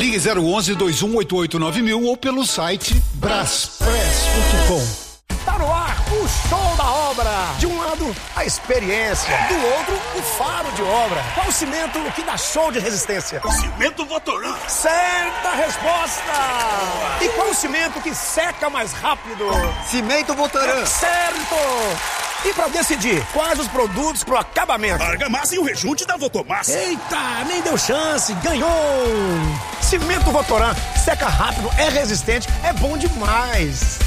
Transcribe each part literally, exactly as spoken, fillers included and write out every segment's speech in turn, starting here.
Ligue zero onze, dois um oito oito nove mil ou pelo site braspress ponto com. Tá no ar o show da obra. De um lado, a experiência. Do outro, o faro de obra. Qual o cimento que dá show de resistência? Cimento Votoran. Certa resposta. E qual o cimento que seca mais rápido? Cimento Votoran. Certo. E pra decidir quais os produtos pro acabamento? Argamassa e o rejunte da Votomassa. Eita, nem deu chance, ganhou! Cimento Votoran, seca rápido, é resistente, é bom demais.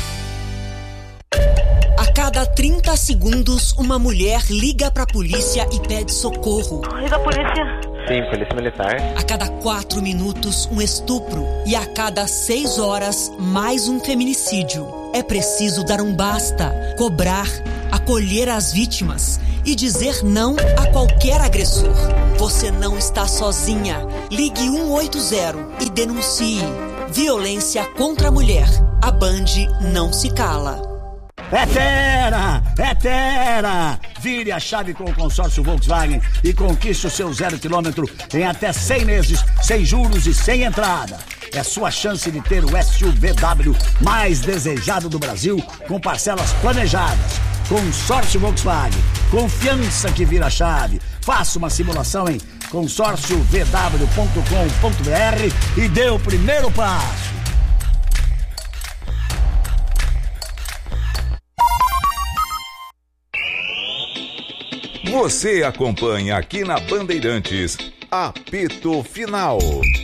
A cada trinta segundos, uma mulher liga pra polícia e pede socorro. E da polícia? Sim, polícia militar. A cada quatro minutos, um estupro. E a cada seis horas, mais um feminicídio. É preciso dar um basta, cobrar, acolher as vítimas e dizer não a qualquer agressor. Você não está sozinha. Ligue um oito zero e denuncie. Violência contra a mulher. A Band não se cala. É Terra! É Terra! Vire a chave com o consórcio Volkswagen e conquiste o seu zero quilômetro em até cem meses, sem juros e sem entrada. É sua chance de ter o S U V W mais desejado do Brasil, com parcelas planejadas. Consórcio Volkswagen. Confiança que vira chave. Faça uma simulação em consórcio v w ponto com ponto b r e dê o primeiro passo. Você acompanha aqui na Bandeirantes, Apito Final.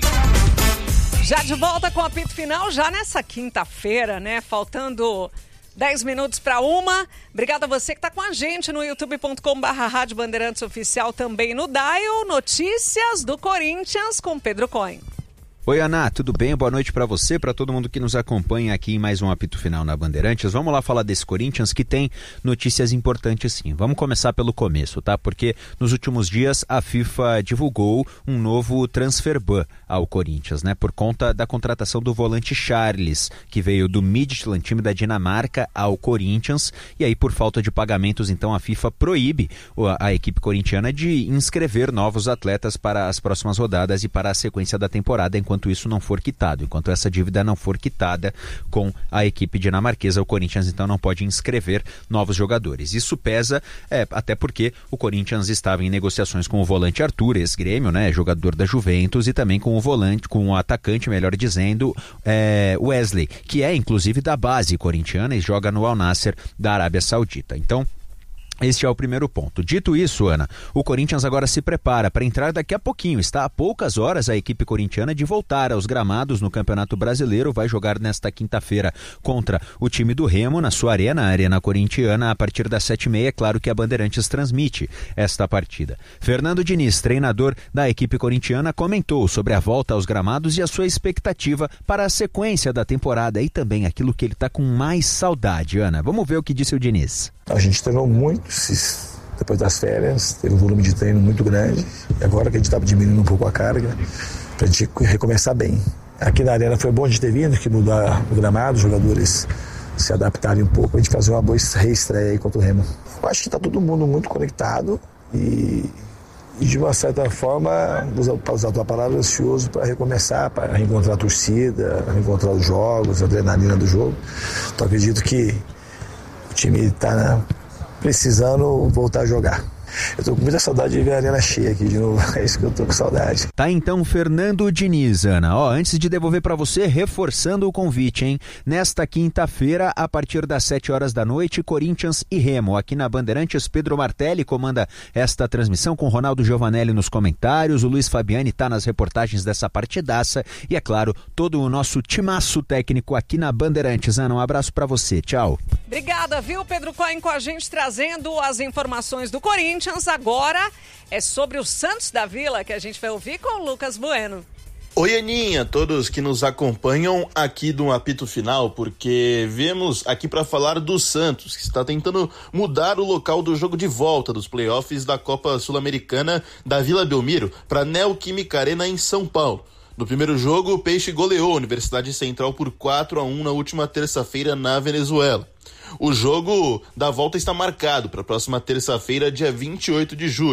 Já de volta com o Apito Final, já nessa quinta-feira, né? Faltando dez minutos para uma. Obrigada a você que está com a gente no youtube ponto com barra Rádio Bandeirantes Oficial, também no Dial. Notícias do Corinthians com Pedro Cohen. Oi, Ana, tudo bem? Boa noite para você, para todo mundo que nos acompanha aqui em mais um Apito Final na Bandeirantes. Vamos lá falar desse Corinthians que tem notícias importantes sim. Vamos começar pelo começo, tá? Porque nos últimos dias a FIFA divulgou um novo transfer ban ao Corinthians, né? Por conta da contratação do volante Charles, que veio do Midtjylland, time da Dinamarca, ao Corinthians. E aí, por falta de pagamentos, então a FIFA proíbe a, a equipe corintiana de inscrever novos atletas para as próximas rodadas e para a sequência da temporada, enquanto enquanto isso não for quitado, enquanto essa dívida não for quitada com a equipe dinamarquesa, o Corinthians então não pode inscrever novos jogadores. Isso pesa, é, até porque o Corinthians estava em negociações com o volante Arthur, ex-Grêmio, né, jogador da Juventus, e também com o volante, com o atacante, melhor dizendo, é, Wesley, que é inclusive da base corintiana e joga no Al Nassr da Arábia Saudita. Então, este é o primeiro ponto. Dito isso, Ana, o Corinthians agora se prepara para entrar daqui a pouquinho. Está a poucas horas a equipe corintiana de voltar aos gramados no Campeonato Brasileiro. Vai jogar nesta quinta-feira contra o time do Remo, na sua arena, a Arena Corintiana, a partir das sete e meia. É claro que a Bandeirantes transmite esta partida. Fernando Diniz, treinador da equipe corintiana, comentou sobre a volta aos gramados e a sua expectativa para a sequência da temporada e também aquilo que ele está com mais saudade. Ana, vamos ver o que disse o Diniz. A gente treinou muito depois das férias, teve um volume de treino muito grande, e agora que a gente estava diminuindo um pouco a carga, para a gente recomeçar bem. Aqui na arena foi bom a gente ter vindo, que mudar o gramado, os jogadores se adaptarem um pouco, a gente fazer uma boa reestreia aí contra o Remo. Eu acho que está todo mundo muito conectado e, e de uma certa forma, para usar a tua palavra, ansioso para recomeçar, para reencontrar a torcida, reencontrar os jogos, a adrenalina do jogo. Então acredito que o time está precisando voltar a jogar. Eu tô com muita saudade de ver a arena cheia aqui de novo, é isso que eu tô com saudade. Tá então Fernando Diniz, Ana. Ó, antes de devolver para você, reforçando o convite, hein? Nesta quinta-feira, a partir das sete horas da noite, Corinthians e Remo. Aqui na Bandeirantes, Pedro Martelli comanda esta transmissão com Ronaldo Giovanelli nos comentários, o Luiz Fabiani tá nas reportagens dessa partidaça e, é claro, todo o nosso timaço técnico aqui na Bandeirantes. Ana, um abraço para você, tchau. Obrigada, viu, Pedro Cohen, com a gente trazendo as informações do Corinthians. Agora é sobre o Santos da Vila que a gente vai ouvir com o Lucas Bueno. Oi, Aninha, todos que nos acompanham aqui do Apito Final, porque viemos aqui para falar do Santos, que está tentando mudar o local do jogo de volta dos playoffs da Copa Sul-Americana da Vila Belmiro para a Neoquímica Arena em São Paulo. No primeiro jogo, o Peixe goleou a Universidade Central por quatro a um na última terça-feira na Venezuela. O jogo da volta está marcado para a próxima terça-feira, dia vinte e oito de julho.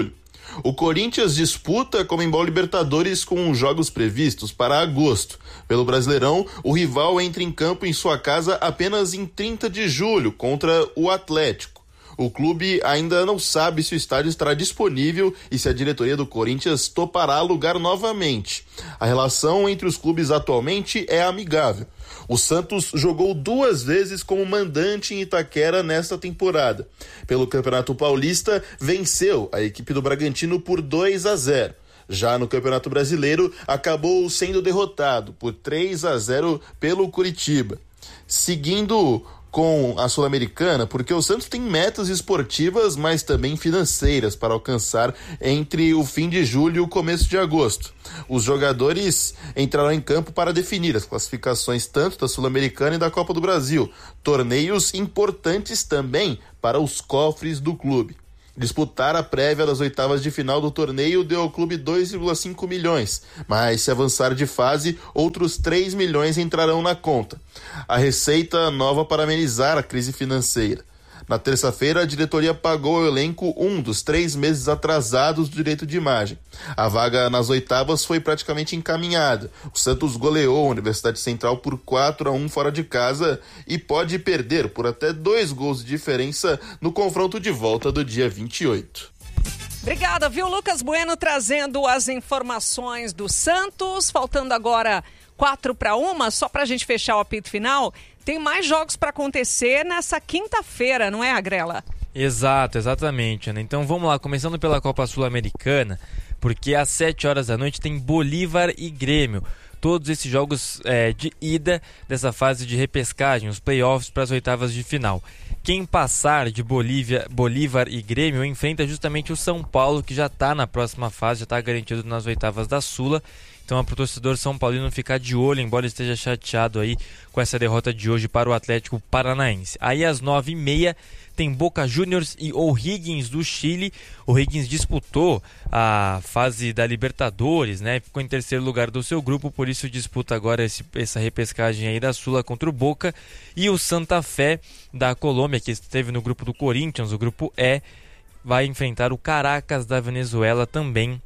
O Corinthians disputa a Conmebol Libertadores com jogos previstos para agosto. Pelo Brasileirão, o rival entra em campo em sua casa apenas em trinta de julho contra o Atlético. O clube ainda não sabe se o estádio estará disponível e se a diretoria do Corinthians topará alugar novamente. A relação entre os clubes atualmente é amigável. O Santos jogou duas vezes como mandante em Itaquera nesta temporada. Pelo Campeonato Paulista, venceu a equipe do Bragantino por dois a zero. Já no Campeonato Brasileiro, acabou sendo derrotado por três a zero pelo Curitiba. Seguindo com a Sul-Americana, porque o Santos tem metas esportivas, mas também financeiras para alcançar entre o fim de julho e o começo de agosto. Os jogadores entrarão em campo para definir as classificações tanto da Sul-Americana e da Copa do Brasil, torneios importantes também para os cofres do clube. Disputar a prévia das oitavas de final do torneio deu ao clube dois vírgula cinco milhões, mas se avançar de fase, outros três milhões entrarão na conta. A receita nova para amenizar a crise financeira. Na terça-feira, a diretoria pagou ao elenco um dos três meses atrasados do direito de imagem. A vaga nas oitavas foi praticamente encaminhada. O Santos goleou a Universidade Central por quatro a um fora de casa e pode perder por até dois gols de diferença no confronto de volta do dia vinte e oito. Obrigada, viu? Lucas Bueno trazendo as informações do Santos. Faltando agora quatro para uma, só para a gente fechar o apito final. Tem mais jogos para acontecer nessa quinta-feira, não é, Agrela? Exato, exatamente, Ana. Então vamos lá, começando pela Copa Sul-Americana, porque às sete horas da noite tem Bolívar e Grêmio. Todos esses jogos é, de ida dessa fase de repescagem, os playoffs para as oitavas de final. Quem passar de Bolívia, Bolívar e Grêmio enfrenta justamente o São Paulo, que já está na próxima fase, já está garantido nas oitavas da Sula. Então é para o torcedor São Paulino ficar de olho, embora esteja chateado aí com essa derrota de hoje para o Atlético Paranaense. Aí às nove e meia tem Boca Juniors e O'Higgins do Chile. O'Higgins disputou a fase da Libertadores, né? Ficou em terceiro lugar do seu grupo, por isso disputa agora esse, essa repescagem aí da Sula contra o Boca. E o Santa Fé da Colômbia, que esteve no grupo do Corinthians, o grupo E, vai enfrentar o Caracas da Venezuela também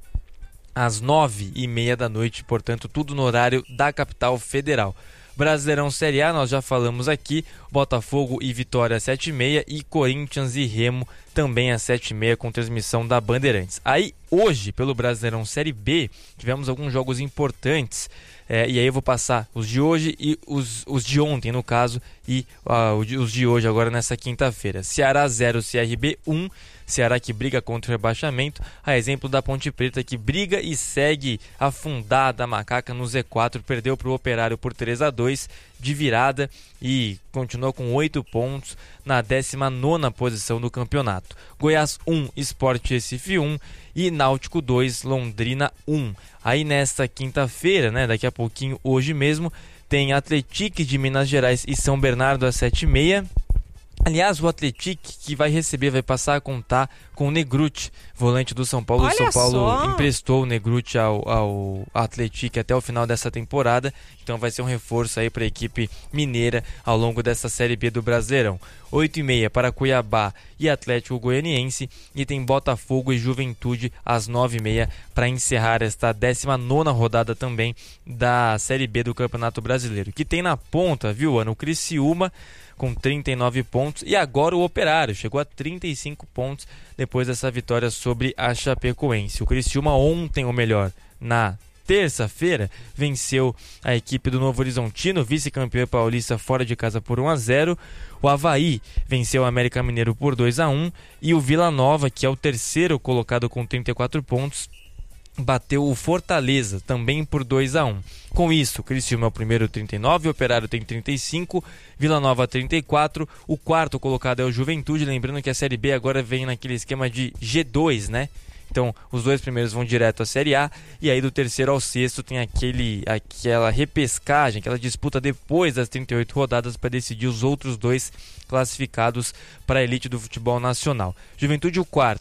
às nove e meia da noite, portanto tudo no horário da capital federal. Brasileirão Série A, nós já falamos aqui, Botafogo e Vitória às sete e meia e Corinthians e Remo também às sete e meia com transmissão da Bandeirantes. Aí hoje, pelo Brasileirão Série B, tivemos alguns jogos importantes, é, e aí eu vou passar os de hoje e os, os de ontem, no caso, e uh, os de hoje agora nessa quinta-feira. Ceará zero, C R B um, Ceará que briga contra o rebaixamento, a exemplo da Ponte Preta que briga e segue afundada a macaca no Z quatro, perdeu para o Operário por três a dois de virada e continua com oito pontos na décima nona posição do campeonato. Goiás um, Sport Recife um e Náutico dois, Londrina um. Aí nesta quinta-feira, né, daqui a pouquinho, hoje mesmo, tem Atlético de Minas Gerais e São Bernardo às sete e meia. Aliás, o Atlético que vai receber, vai passar a contar com o Negrutti, volante do São Paulo. Olha o São Paulo só. emprestou o Negrutti ao, ao Atlético até o final dessa temporada, então vai ser um reforço aí para a equipe mineira ao longo dessa Série B do Brasileirão. oito e meia para Cuiabá e Atlético Goianiense, e tem Botafogo e Juventude às nove e meia para encerrar esta décima nona rodada também da Série B do Campeonato Brasileiro, que tem na ponta, viu, Ana, o Criciúma com trinta e nove pontos, e agora o Operário chegou a trinta e cinco pontos depois dessa vitória sobre a Chapecoense. O Criciúma ontem, ou melhor, na terça-feira, venceu a equipe do Novo Horizontino, vice-campeão paulista, fora de casa por um a zero. O Avaí venceu o América Mineiro por dois a um e o Vila Nova, que é o terceiro colocado com trinta e quatro pontos, bateu o Fortaleza também por dois a um. Com isso, o Criciúma é o primeiro, trinta e nove, o Operário tem trinta e cinco, Vila Nova trinta e quatro, o quarto colocado é o Juventude, lembrando que a Série B agora vem naquele esquema de G dois, né? Então, os dois primeiros vão direto à Série A, e aí do terceiro ao sexto tem aquele, aquela repescagem, aquela disputa depois das trinta e oito rodadas para decidir os outros dois classificados para a elite do futebol nacional. Juventude o quarto,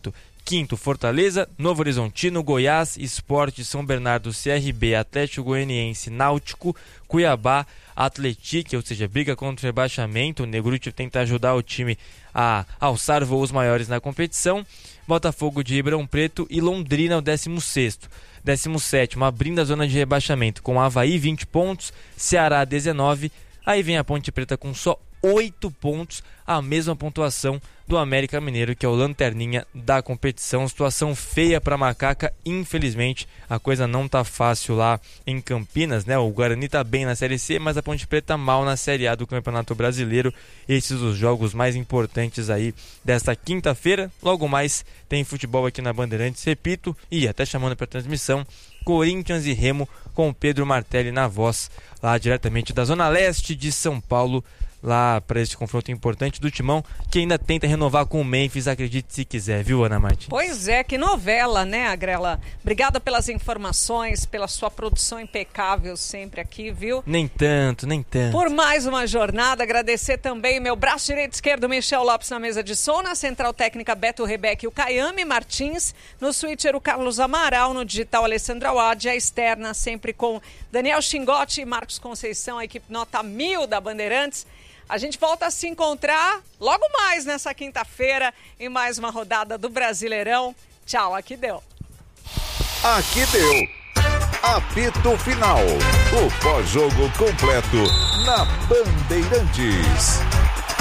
Quinto, Fortaleza, Novo Horizontino, Goiás, Sport, São Bernardo, C R B, Atlético Goianiense, Náutico, Cuiabá, Atlético, ou seja, briga contra o rebaixamento. O Negruti tenta ajudar o time a alçar voos maiores na competição. Botafogo de Ribeirão Preto e Londrina, o décimo sexto. décimo sétimo, abrindo a zona de rebaixamento com Avaí, vinte pontos, Ceará, dezenove. Aí vem a Ponte Preta com só oito pontos, a mesma pontuação do América Mineiro, que é o lanterninha da competição. Situação feia para Macaca, infelizmente a coisa não tá fácil lá em Campinas, né? O Guarani tá bem na Série C, mas a Ponte Preta mal na Série A do Campeonato Brasileiro. Esses os jogos mais importantes aí desta quinta-feira. Logo mais tem futebol aqui na Bandeirantes, repito, e até chamando para transmissão, Corinthians e Remo com Pedro Martelli na voz, lá diretamente da Zona Leste de São Paulo, lá para esse confronto importante do Timão, que ainda tenta renovar com o Memphis, acredite se quiser, viu, Ana Martins? Pois é, que novela, né, Agrela? Obrigada pelas informações, pela sua produção impecável sempre aqui, viu? Nem tanto, nem tanto. Por mais uma jornada, agradecer também meu braço direito e esquerdo, Michel Lopes na mesa de som, na central técnica Beto Rebeck e o Caiame Martins, no switcher o Carlos Amaral, no digital Alessandra Wad, a externa sempre com Daniel Xingotti e Marcos Conceição, a equipe nota mil da Bandeirantes. A gente volta a se encontrar logo mais nessa quinta-feira em mais uma rodada do Brasileirão. Tchau, aqui deu. Aqui deu. Apito Final. O pós-jogo completo na Bandeirantes.